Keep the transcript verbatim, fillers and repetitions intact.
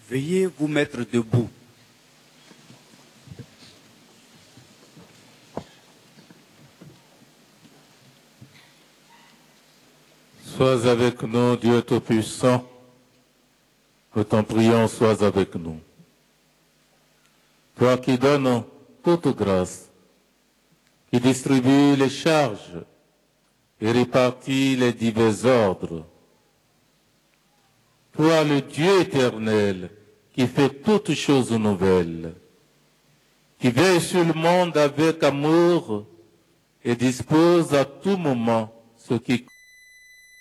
Veuillez vous mettre debout. Sois avec nous, Dieu Tout-Puissant, que t'en prions, sois avec nous. Toi qui donnes toute grâce, qui distribue les charges et répartit les divers ordres. Toi, le Dieu éternel, qui fait toutes choses nouvelles, qui veille sur le monde avec amour et dispose à tout moment ce qui